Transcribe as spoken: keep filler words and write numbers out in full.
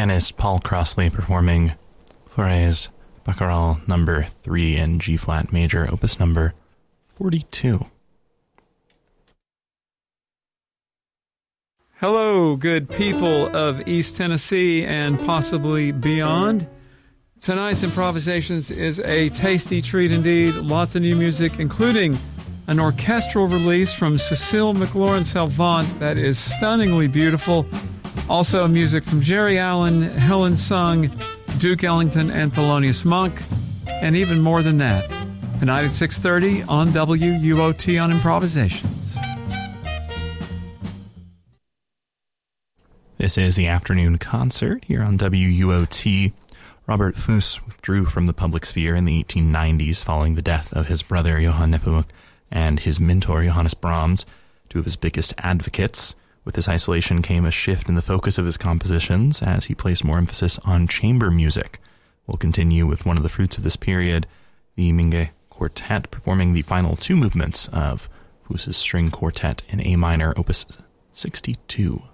pianist Paul Crossley performing Flores Baccharal number three in G-flat major, opus number forty-two. Hello, good people of East Tennessee and possibly beyond. Tonight's Improvisations is a tasty treat indeed. Lots of new music, including an orchestral release from Cecile McLaurin-Salvant that is stunningly beautiful. Also music from Jerry Allen, Helen Sung, Duke Ellington, and Thelonious Monk, and even more than that. Tonight at six thirty on W U O T on Improvisations. This is the afternoon concert here on W U O T. Robert Fuss withdrew from the public sphere in the eighteen nineties following the death of his brother Johann Nepomuk and his mentor Johannes Brahms, two of his biggest advocates. With this isolation came a shift in the focus of his compositions as he placed more emphasis on chamber music. We'll continue with one of the fruits of this period, the Minge Quartet, performing the final two movements of Fuss's string quartet in A minor, opus sixty-two.